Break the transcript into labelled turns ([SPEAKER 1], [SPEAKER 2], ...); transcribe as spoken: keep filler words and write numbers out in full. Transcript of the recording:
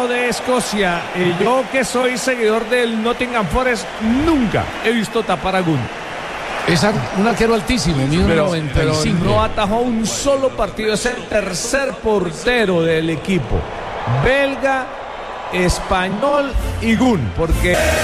[SPEAKER 1] arquero de Escocia. Y yo que soy seguidor del Nottingham Forest, nunca he visto tapar a Gunn.
[SPEAKER 2] Es un arquero altísimo, mide
[SPEAKER 1] pero,
[SPEAKER 2] noventa y cinco.
[SPEAKER 1] pero no atajó un solo partido. Es el tercer portero del equipo. Belga, español y Gunn, porque...